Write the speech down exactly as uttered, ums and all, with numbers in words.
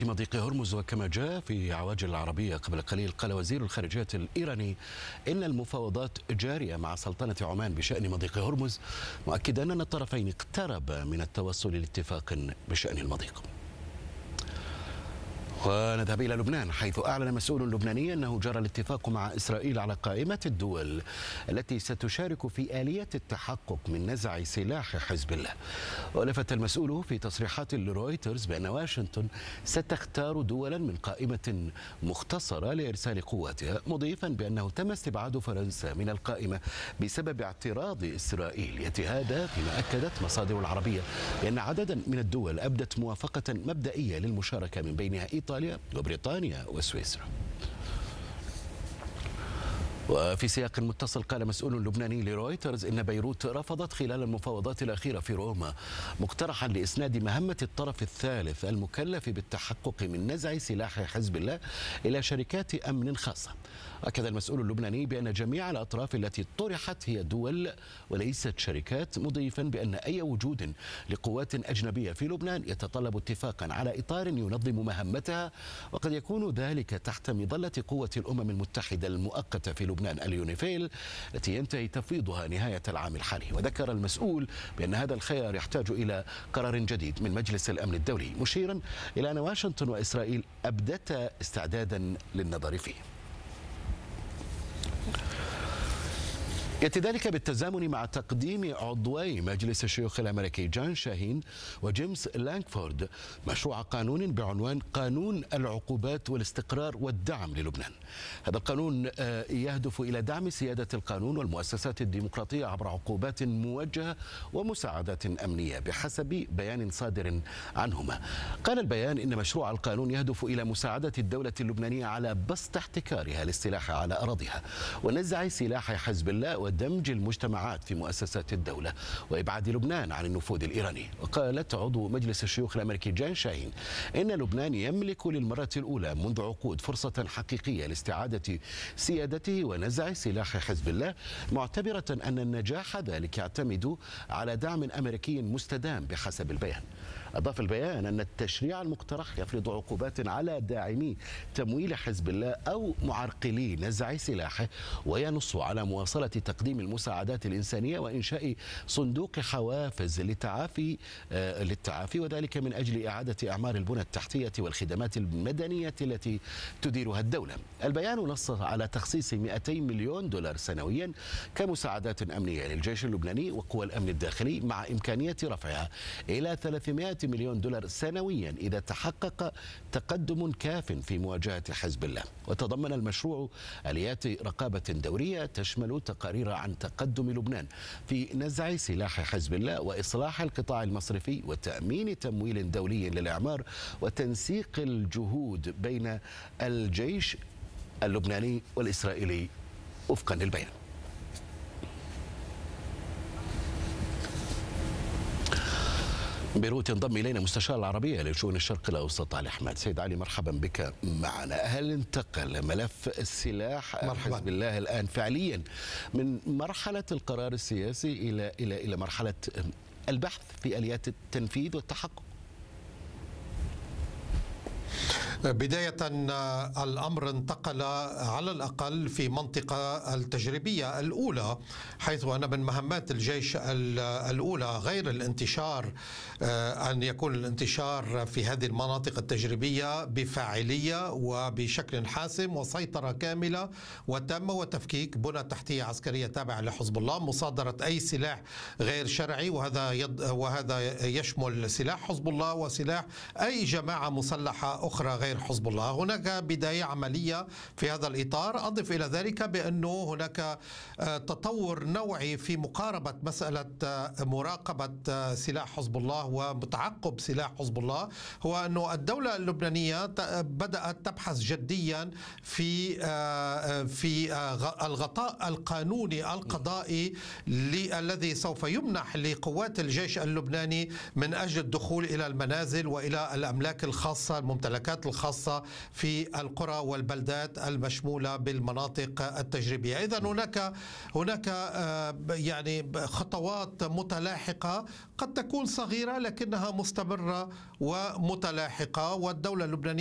مضيق هرمز. وكما جاء في عواجل العربية قبل قليل، قال وزير الخارجية الإيراني إن المفاوضات جارية مع سلطنة عمان بشأن مضيق هرمز، مؤكدا أن الطرفين اقترب من التوصل لاتفاق بشأن المضيق. ونذهب إلى لبنان، حيث أعلن مسؤول لبناني أنه جرى الاتفاق مع إسرائيل على قائمة الدول التي ستشارك في آلية التحقق من نزع سلاح حزب الله. ولفت المسؤول في تصريحات لرويترز بأن واشنطن ستختار دولا من قائمة مختصرة لإرسال قواتها، مضيفا بأنه تم استبعاد فرنسا من القائمة بسبب اعتراض إسرائيل. يأتي هذا فيما أكدت مصادر العربية بأن عددا من الدول أبدت موافقة مبدئية للمشاركة، من بينها إيطاليا وبريطانيا وسويسرا. وفي سياق متصل، قال مسؤول لبناني لرويترز إن بيروت رفضت خلال المفاوضات الأخيرة في روما مقترحا لإسناد مهمة الطرف الثالث المكلف بالتحقق من نزع سلاح حزب الله إلى شركات أمن خاصة. أكد المسؤول اللبناني بأن جميع الأطراف التي طرحت هي دول وليست شركات، مضيفا بأن أي وجود لقوات أجنبية في لبنان يتطلب اتفاقا على إطار ينظم مهمتها، وقد يكون ذلك تحت مظلة قوة الأمم المتحدة المؤقتة في لبنان اليونيفيل، التي ينتهي تفويضها نهاية العام الحالي. وذكر المسؤول بأن هذا الخيار يحتاج إلى قرار جديد من مجلس الأمن الدولي، مشيرا إلى أن واشنطن وإسرائيل أبدتا استعدادا للنظر فيه. يأتي ذلك بالتزامن مع تقديم عضوي مجلس الشيوخ الأمريكي جان شاهين وجيمس لانغفورد مشروع قانون بعنوان قانون العقوبات والاستقرار والدعم للبنان. هذا القانون يهدف إلى دعم سيادة القانون والمؤسسات الديمقراطية عبر عقوبات موجهة ومساعدات أمنية بحسب بيان صادر عنهما. قال البيان إن مشروع القانون يهدف إلى مساعدة الدولة اللبنانية على بسط احتكارها للسلاح على أراضيها، ونزع سلاح حزب الله، ودمج المجتمعات في مؤسسات الدولة، وإبعاد لبنان عن النفوذ الإيراني. وقالت عضو مجلس الشيوخ الأمريكي جان شاهين إن لبنان يملك للمرة الأولى منذ عقود فرصة حقيقية لاستعادة سيادته ونزع سلاح حزب الله، معتبرة أن النجاح ذلك يعتمد على دعم أمريكي مستدام بحسب البيان. أضاف البيان أن التشريع المقترح يفرض عقوبات على داعمي تمويل حزب الله أو معرقلي نزع سلاحه، وينص على مواصلة تقديم المساعدات الإنسانية وإنشاء صندوق حوافز للتعافي آه للتعافي وذلك من أجل إعادة أعمار البنى التحتية والخدمات المدنية التي تديرها الدولة. البيان نص على تخصيص مئتي مليون دولار سنويا كمساعدات أمنية للجيش اللبناني وقوى الأمن الداخلي، مع إمكانية رفعها إلى ثلاثمئة مليون دولار سنويا إذا تحقق تقدم كاف في مواجهة حزب الله. وتضمن المشروع آليات رقابة دورية تشمل تقارير عن تقدم لبنان في نزع سلاح حزب الله وإصلاح القطاع المصرفي وتأمين تمويل دولي للإعمار وتنسيق الجهود بين الجيش اللبناني والإسرائيلي وفقا للبيان. بيروت ينضم إلينا مستشار العربية لشؤون الشرق الأوسط علي أحمد. سيد علي، مرحبا بك معنا. هل انتقل ملف السلاح حزب الله الآن فعليا من مرحلة القرار السياسي إلى إلى إلى مرحلة البحث في آليات التنفيذ والتحقق؟ بداية الأمر انتقل على الأقل في منطقة التجريبية الأولى، حيث أن من مهمات الجيش الأولى غير الانتشار أن يكون الانتشار في هذه المناطق التجريبية بفاعلية وبشكل حاسم وسيطرة كاملة وتامة وتفكيك بنى تحتية عسكرية تابعة لحزب الله، مصادرة أي سلاح غير شرعي، وهذا يد وهذا يشمل سلاح حزب الله وسلاح أي جماعة مسلحة أخرى غير حزب الله. هناك بداية عملية في هذا الإطار. أضف إلى ذلك بأنه هناك تطور نوعي في مقاربة مسألة مراقبة سلاح حزب الله ومتعقب سلاح حزب الله، هو أن الدولة اللبنانية بدأت تبحث جديا في في الغطاء القانوني القضائي الذي سوف يمنح لقوات الجيش اللبناني من أجل الدخول إلى المنازل وإلى الأملاك الخاصة، الممتلكات الخاصة خاصة في القرى والبلدات المشمولة بالمناطق التجريبية. إذا هناك هناك يعني خطوات متلاحقة قد تكون صغيرة لكنها مستمرة ومتلاحقة، والدولة اللبنانية